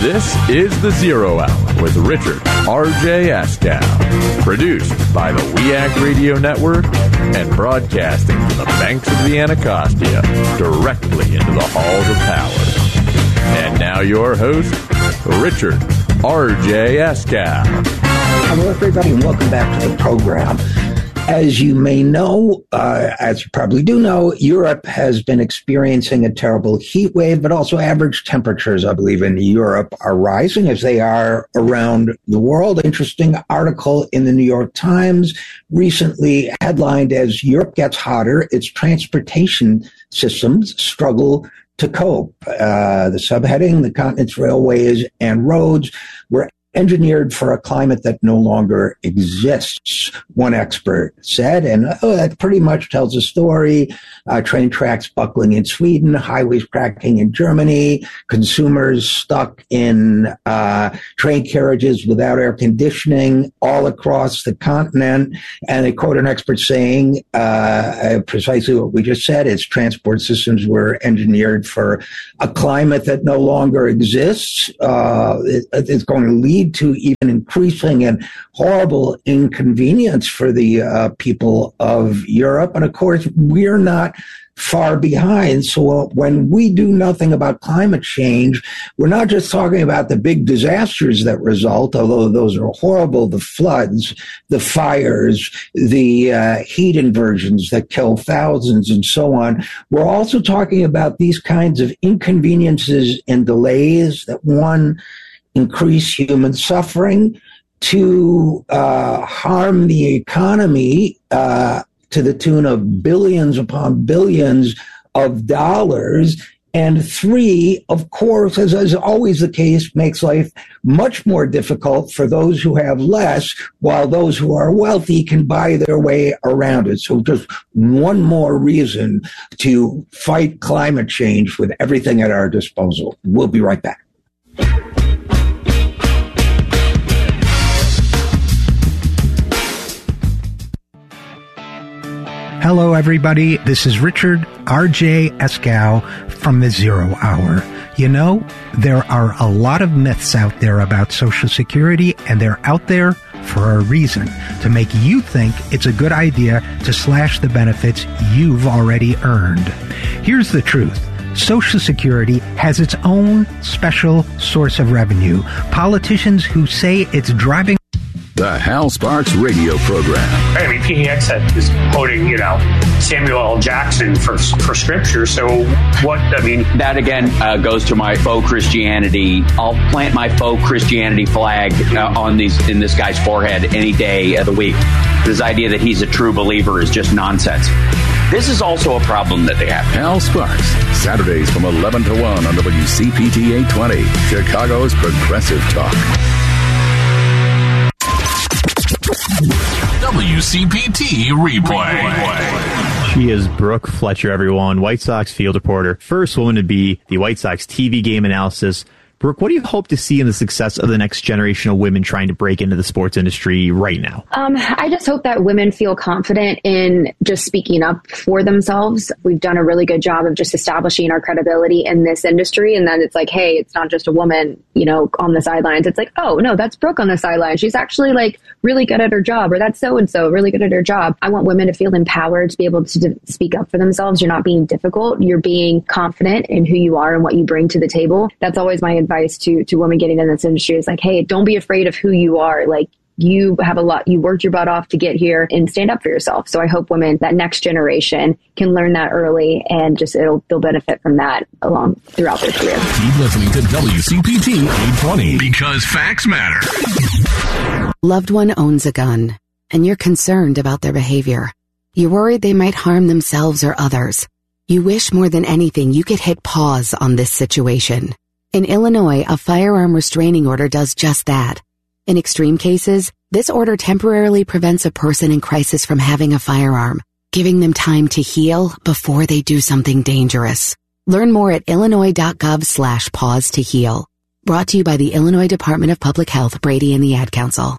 This is The Zero Hour with Richard R.J. Askow. Produced by the WEAC Radio Network and broadcasting from the banks of the Anacostia directly into the halls of power. And now your host, Richard R.J. Askow. Hello, everybody, and welcome back to the program. As you may know, as you probably do know, Europe has been experiencing a terrible heat wave, but also average temperatures, I believe, in Europe are rising as they are around the world. Interesting article in the New York Times recently headlined as Europe gets hotter, its transportation systems struggle to cope. The subheading, the continent's railways and roads were engineered for a climate that no longer exists, one expert said. And that pretty much tells the story. Train tracks buckling in Sweden, highways cracking in Germany, consumers stuck in train carriages without air conditioning all across the continent. And they quote an expert saying precisely what we just said. Its transport systems were engineered for a climate that no longer exists. It's going to lead to even increasing and horrible inconvenience for the people of Europe. And of course, we're not far behind. So when we do nothing about climate change, we're not just talking about the big disasters that result, although those are horrible, the floods, the fires, the heat inversions that kill thousands and so on. We're also talking about these kinds of inconveniences and delays that, one, increase human suffering, to harm the economy to the tune of billions upon billions of dollars, and three, of course, as is always the case, makes life much more difficult for those who have less, while those who are wealthy can buy their way around it. So just one more reason to fight climate change with everything at our disposal. We'll be right back. Hello, everybody. This is Richard R.J. Askow from The Zero Hour. You know, there are a lot of myths out there about Social Security, and they're out there for a reason, to make you think it's a good idea to slash the benefits you've already earned. Here's the truth. Social Security has its own special source of revenue. Politicians who say it's driving the Hal Sparks radio program. I mean, PDX is quoting, Samuel L. Jackson for scripture. So what, that again goes to my faux Christianity. I'll plant my faux Christianity flag in this guy's forehead any day of the week. This idea that he's a true believer is just nonsense. This is also a problem that they have. Hal Sparks, Saturdays from 11 to 1 on WCPT 820, Chicago's Progressive Talk. WCPT replay. She is Brooke Fletcher, everyone, White Sox field reporter, first woman to be the White Sox TV game analysis. Brooke, what do you hope to see in the success of the next generation of women trying to break into the sports industry right now? I just hope that women feel confident in just speaking up for themselves. We've done a really good job of just establishing our credibility in this industry. And then it's like, hey, it's not just a woman, on the sidelines. It's like, oh, no, that's Brooke on the sidelines. She's actually really good at her job, or that's so-and-so really good at her job. I want women to feel empowered to be able to speak up for themselves. You're not being difficult. You're being confident in who you are and what you bring to the table. That's always my advice to women getting in this industry is like, hey, don't be afraid of who you are. You have you worked your butt off to get here, and stand up for yourself. So I hope women, that next generation, can learn that early, and they'll benefit from that along throughout their career. Keep listening to WCPT 820 because facts matter. Loved one owns a gun, and you're concerned about their behavior. You're worried they might harm themselves or others. You wish more than anything you could hit pause on this situation. In Illinois, a firearm restraining order does just that. In extreme cases, this order temporarily prevents a person in crisis from having a firearm, giving them time to heal before they do something dangerous. Learn more at illinois.gov/pause to heal. Brought to you by the Illinois Department of Public Health, Brady and the Ad Council.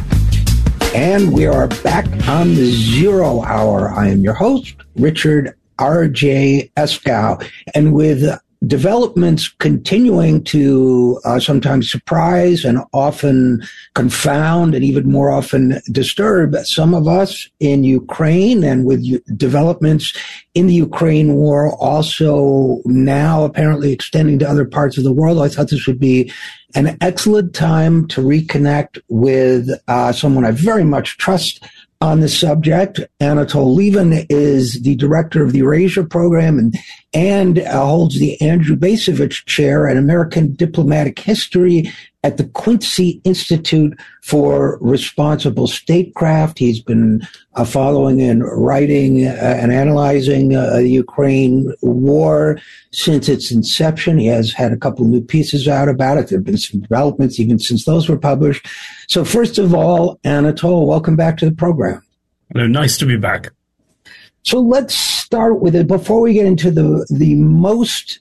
And we are back on the Zero Hour. I am your host, Richard R.J. Eskow. And with developments continuing to sometimes surprise and often confound and even more often disturb some of us in Ukraine, and with developments in the Ukraine war also now apparently extending to other parts of the world, I thought this would be an excellent time to reconnect with someone I very much trust on the subject. Anatol Lieven is the director of the Eurasia program and holds the Andrew Bacevich Chair in American Diplomatic History at the Quincy Institute for Responsible Statecraft. He's been following and writing and analyzing the Ukraine war since its inception. He has had a couple of new pieces out about it. There have been some developments even since those were published. So first of all, Anatol, welcome back to the program. Hello, nice to be back. So let's start with it before we get into the most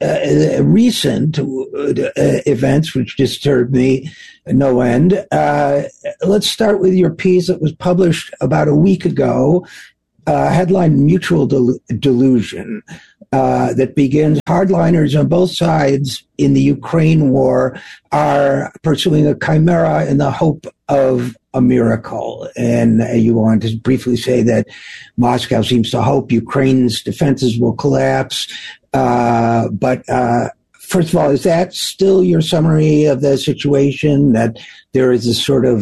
recent events, which disturbed me no end. Let's start with your piece that was published about a week ago, headline Mutual Delusion, that begins, hardliners on both sides in the Ukraine war are pursuing a chimera in the hope of a miracle. And you want to briefly say that Moscow seems to hope Ukraine's defenses will collapse. But first of all, is that still your summary of the situation, that there is a sort of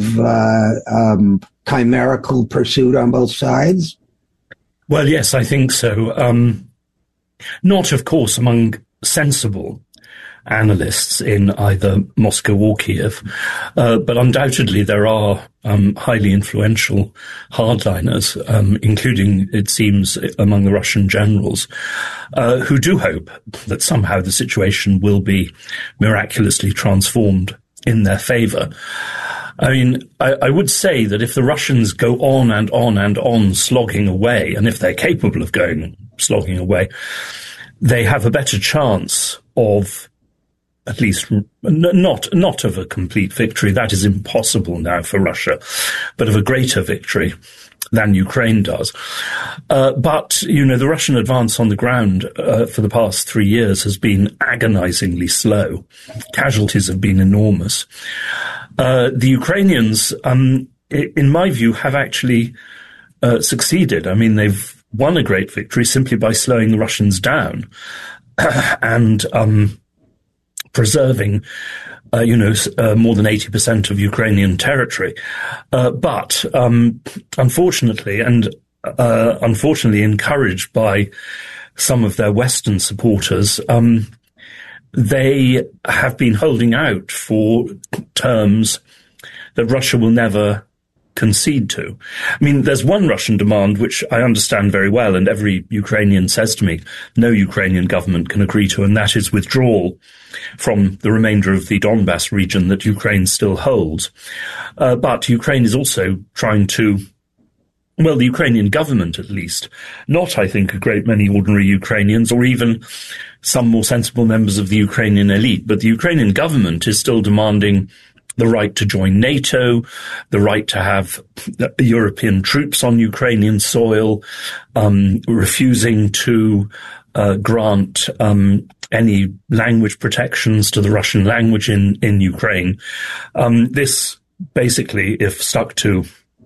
chimerical pursuit on both sides? Well, yes, I think so. Not, of course, among sensible analysts in either Moscow or Kiev, but undoubtedly there are highly influential hardliners, including, it seems, among the Russian generals, who do hope that somehow the situation will be miraculously transformed in their favor. I mean, I would say that if the Russians go on and on and on slogging away, and if they're capable of going slogging away, they have a better chance of, at least not of a complete victory. That is impossible now for Russia, but of a greater victory than Ukraine does. But, you know, the Russian advance on the ground for the past 3 years has been agonizingly slow. Casualties have been enormous. The Ukrainians, in my view, have actually succeeded. I mean, they've won a great victory simply by slowing the Russians down and preserving, more than 80% of Ukrainian territory. But unfortunately encouraged by some of their Western supporters, they have been holding out for terms that Russia will never concede to. I mean, there's one Russian demand which I understand very well, and every Ukrainian says to me, no Ukrainian government can agree to, and that is withdrawal from the remainder of the Donbass region that Ukraine still holds. But Ukraine is also trying to, well, the Ukrainian government at least, not, I think, a great many ordinary Ukrainians or even some more sensible members of the Ukrainian elite, but the Ukrainian government is still demanding the right to join NATO, the right to have European troops on Ukrainian soil, refusing to grant any language protections to the Russian language in Ukraine. This basically, if stuck to,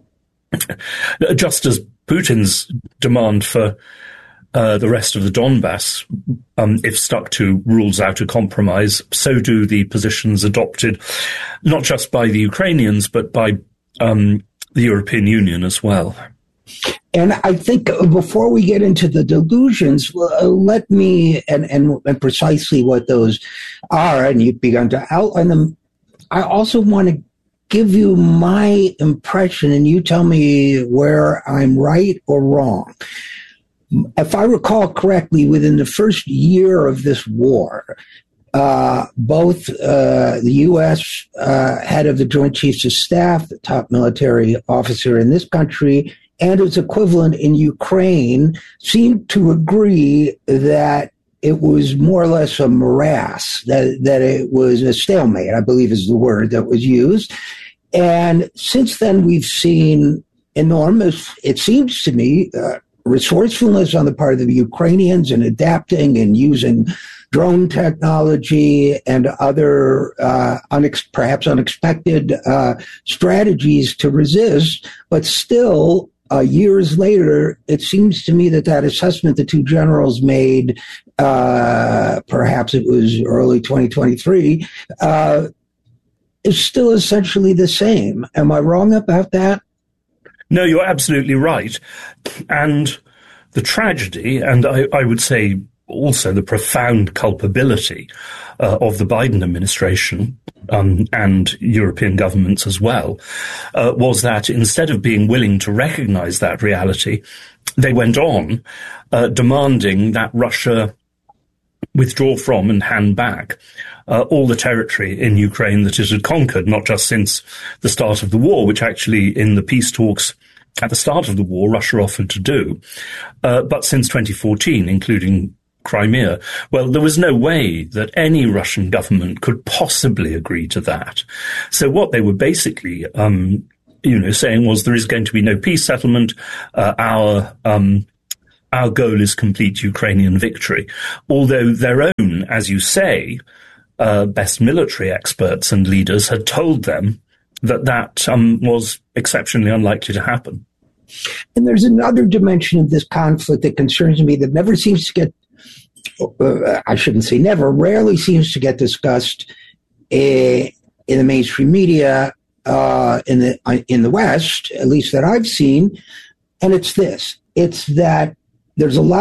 just as Putin's demand for the rest of the Donbass, if stuck to, rules out a compromise, so do the positions adopted not just by the Ukrainians, but by the European Union as well. And I think before we get into the delusions, let me, and precisely what those are, and you've begun to outline them, I also want to give you my impression, and you tell me where I'm right or wrong. If I recall correctly, within the first year of this war, both the U.S. Head of the Joint Chiefs of Staff, the top military officer in this country, and its equivalent in Ukraine seemed to agree that it was more or less a morass, that it was a stalemate, I believe is the word that was used. And since then, we've seen enormous, it seems to me, resourcefulness on the part of the Ukrainians in adapting and using drone technology and other perhaps unexpected strategies to resist. But still, years later, it seems to me that assessment the two generals made, perhaps it was early 2023, is still essentially the same. Am I wrong about that? No, you're absolutely right. And the tragedy, and I would say also the profound culpability of the Biden administration and European governments as well, was that instead of being willing to recognize that reality, they went on demanding that Russia withdraw from and hand back all the territory in Ukraine that it had conquered, not just since the start of the war, which actually in the peace talks at the start of the war, Russia offered to do, but since 2014, including Crimea. Well, there was no way that any Russian government could possibly agree to that. So what they were basically, saying was there is going to be no peace settlement. Our goal is complete Ukrainian victory. Although their own, as you say, best military experts and leaders had told them that was exceptionally unlikely to happen. And there's another dimension of this conflict that concerns me that never seems to get, I shouldn't say never, rarely seems to get discussed in the mainstream media in the West, at least that I've seen. And it's this. It's that there's a lot